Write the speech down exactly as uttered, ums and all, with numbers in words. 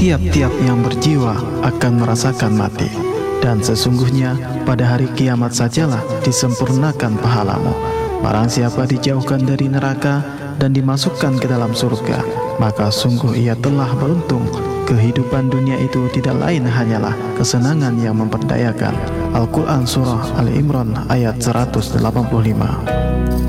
tiap-tiap yang berjiwa akan merasakan mati. Dan sesungguhnya pada hari kiamat sajalah disempurnakan pahalamu. Barang siapa dijauhkan dari neraka dan dimasukkan ke dalam surga, maka sungguh ia telah beruntung. Kehidupan dunia itu tidak lain hanyalah kesenangan yang memperdayakan. Al-Quran Surah Al-Imran ayat seratus delapan puluh lima.